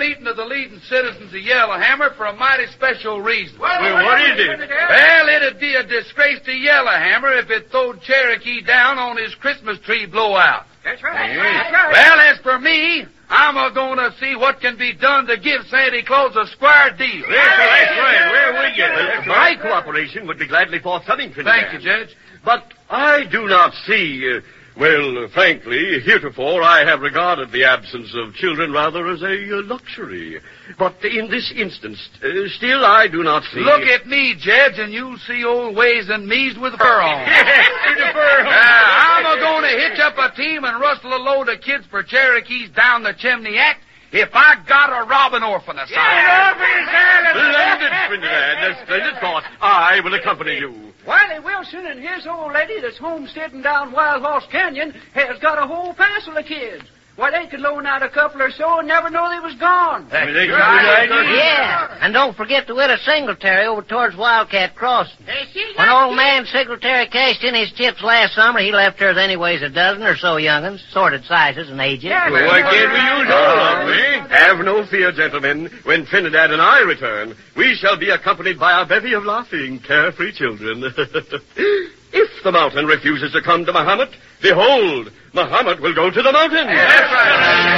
meeting of the leading citizens of Yellowhammer for a mighty special reason. Well, what is it? Well, it'd be a disgrace to Yellowhammer if it throwed Cherokee down on his Christmas tree blowout. That's right. That's right. Well, as for me, I'm a-going to see what can be done to give Santa Claus a square deal. That's right. Where we get it. My cooperation would be gladly forthcoming, Trinidad. Thank you, Judge. But I do not see... frankly, heretofore I have regarded the absence of children rather as a luxury. But in this instance, still I do not see... Look at me, Judge, and you'll see old Ways and Me's with fur on. I'm a-going to hitch up a team and rustle a load of kids for Cherokees down the chimney act if I got a robbing orphan asylum. Splendid, Trinidad. A splendid thought. I will accompany you. Wiley Wilson and his old lady that's homesteading down Wild Horse Canyon has got a whole passel of kids. Why, they could loan out a couple or so and never know they was gone. Yeah, and don't forget the widow Singletary over towards Wildcat Crossing. When old man Singletary cashed in his chips last summer, he left hers anyways a dozen or so young'uns, sorted sizes and ages. Yeah, Why can't we use all of them? Have no fear, gentlemen. When Trinidad and I return, we shall be accompanied by a bevy of laughing, carefree children. If the mountain refuses to come to Muhammad, behold, Muhammad will go to the mountain. That's right.